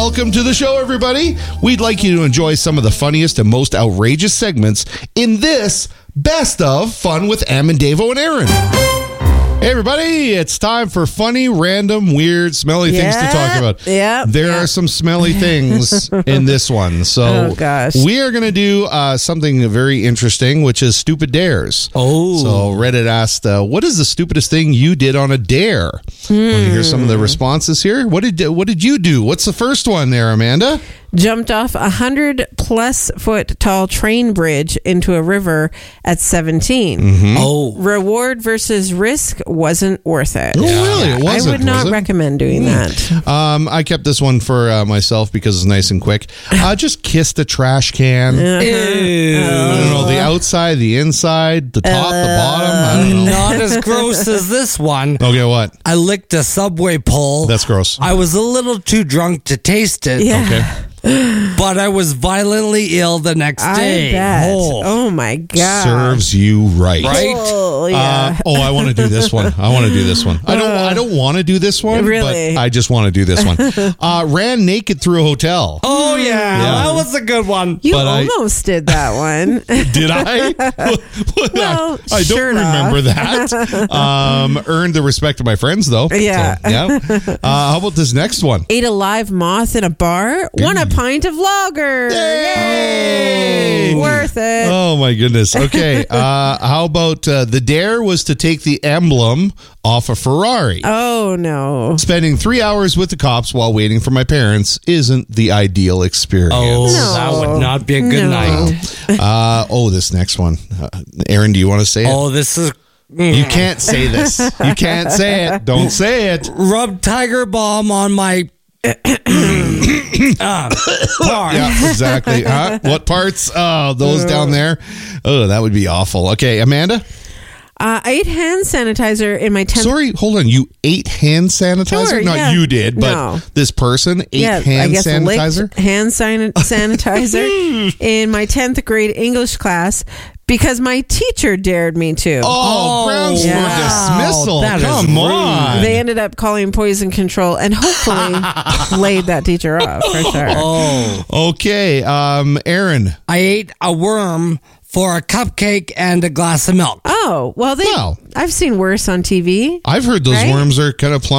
Welcome to the show, everybody. We'd like you to enjoy some of the funniest and most outrageous segments in this Best of Fun with Am and Davo and Aaron. Hey, everybody, it's time for funny, random, weird, smelly things to talk about. There are some smelly things in this one. So we are going to do something very interesting, which is Stupid Dares. Oh. So Reddit asked, what is the stupidest thing you did on a dare? Want to hear some of the responses here? What did you do? What's the first one there, Amanda? Jumped off 100+ foot tall train bridge into a river at 17. Mm-hmm. Oh. Reward versus risk wasn't worth it. Oh, really? It wasn't, I would not recommend doing that. I kept this one for myself because it's nice and quick. Just kiss the trash can. I don't know, the outside, the inside, the top, the bottom. I don't know. Not as gross as this one. Okay, what? I licked a Subway pole. That's gross. I was a little too drunk to taste it. Yeah. Okay. But I was violently ill the next day. I bet. Oh my God. Serves you right. Right? Oh, yeah. I want to do this one. I don't want to do this one. Really? But I just want to do this one. Ran naked through a hotel. Oh, yeah. That was a good one. You almost did that one. Did I? Well, I don't remember that. Earned the respect of my friends, though. Yeah. So, yeah. How about this next one? Ate a live moth in a bar. Won a pint of lager. Yay! Worth it. Oh, my goodness. Okay. How about the dare was to take the emblem off a Ferrari? Oh, no. Spending 3 hours with the cops while waiting for my parents isn't the ideal experience. Oh, No. that would not be a good night. This next one. Aaron, do you want to say it? Oh, this is... You can't say this. You can't say it. Don't say it. Rub Tiger Balm on my... part. Yeah, exactly. Huh? What parts? Oh, those down there. Oh, that would be awful. Okay, Amanda? I ate hand sanitizer in my 10th... Sorry, hold on. You ate hand sanitizer? Sure, Not yeah. you did, but No. this person ate hand sanitizer? Licked hand sanitizer in my 10th grade English class because my teacher dared me to. Oh, grounds for dismissal. That is Come on. They ended up calling poison control and hopefully laid that teacher off for sure. Oh. Okay, Aaron. I ate a worm for a cupcake and a glass of milk. Oh, well, Wow. I've seen worse on TV. I've heard those Right? worms are kind of plump.